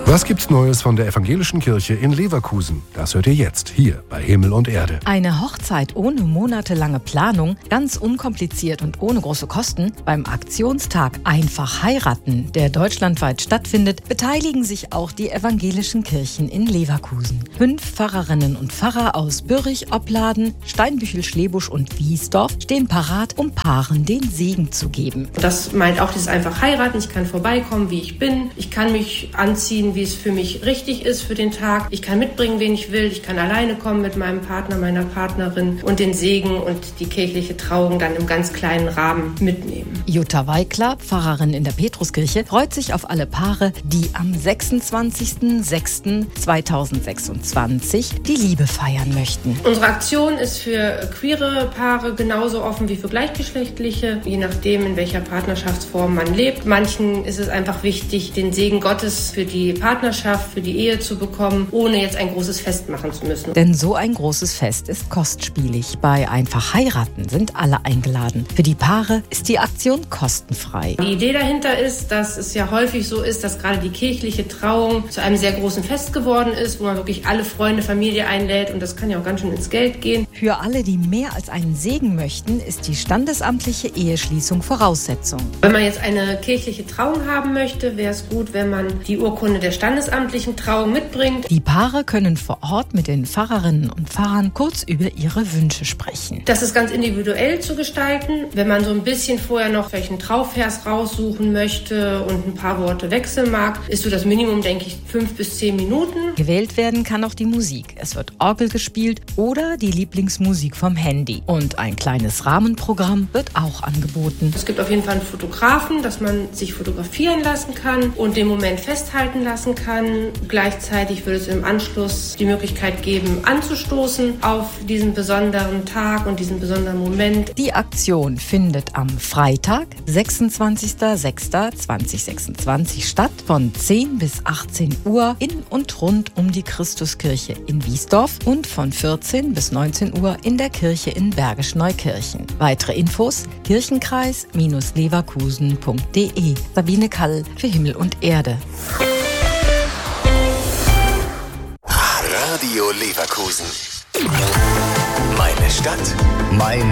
Was gibt's Neues von der evangelischen Kirche in Leverkusen? Das hört ihr jetzt hier bei Himmel und Erde. Eine Hochzeit ohne monatelange Planung, ganz unkompliziert und ohne große Kosten. Beim Aktionstag Einfach heiraten, der deutschlandweit stattfindet, beteiligen sich auch die evangelischen Kirchen in Leverkusen. 5 Pfarrerinnen und Pfarrer aus Bürrich, Opladen, Steinbüchel, Schlebusch und Wiesdorf stehen parat, um Paaren den Segen zu geben. Das meint auch dieses Einfach heiraten. Ich kann vorbeikommen, wie ich bin. Ich kann mich anziehen, wie es für mich richtig ist für den Tag. Ich kann mitbringen, wen ich will. Ich kann alleine kommen mit meinem Partner, meiner Partnerin und den Segen und die kirchliche Trauung dann im ganz kleinen Rahmen mitnehmen. Jutta Weikler, Pfarrerin in der Petruskirche, freut sich auf alle Paare, die am 26.06.2026 die Liebe feiern möchten. Unsere Aktion ist für queere Paare genauso offen wie für gleichgeschlechtliche, je nachdem, in welcher Partnerschaftsform man lebt. Manchen ist es einfach wichtig, den Segen Gottes für die Partnerschaft, für die Ehe zu bekommen, ohne jetzt ein großes Fest machen zu müssen. Denn so ein großes Fest ist kostspielig. Bei Einfach heiraten sind alle eingeladen. Für die Paare ist die Aktion kostenfrei. Die Idee dahinter ist, dass es ja häufig so ist, dass gerade die kirchliche Trauung zu einem sehr großen Fest geworden ist, wo man wirklich alle Freunde, Familie einlädt und das kann ja auch ganz schön ins Geld gehen. Für alle, die mehr als einen Segen möchten, ist die standesamtliche Eheschließung Voraussetzung. Wenn man jetzt eine kirchliche Trauung haben möchte, wäre es gut, wenn man die Urkunde der standesamtlichen Trauung mitbringt. Die Paare können vor Ort mit den Pfarrerinnen und Pfarrern kurz über ihre Wünsche sprechen. Das ist ganz individuell zu gestalten. Wenn man so ein bisschen vorher noch vielleicht einen Trauvers raussuchen möchte und ein paar Worte wechseln mag, ist so das Minimum, denke ich, 5 bis 10 Minuten. Gewählt werden kann auch die Musik. Es wird Orgel gespielt oder die Lieblingsmusik vom Handy. Und ein kleines Rahmenprogramm wird auch angeboten. Es gibt auf jeden Fall einen Fotografen, dass man sich fotografieren lassen kann und den Moment festhalten lassen kann. Gleichzeitig würde es im Anschluss die Möglichkeit geben, anzustoßen auf diesen besonderen Tag und diesen besonderen Moment. Die Aktion findet am Freitag, 26.06.2026 statt, von 10 bis 18 Uhr in und rund um die Christuskirche in Wiesdorf und von 14 bis 19 Uhr in der Kirche in Bergisch Neukirchen. Weitere Infos: kirchenkreis-leverkusen.de. Sabine Kall für Himmel und Erde. Radio Leverkusen. Meine Stadt, mein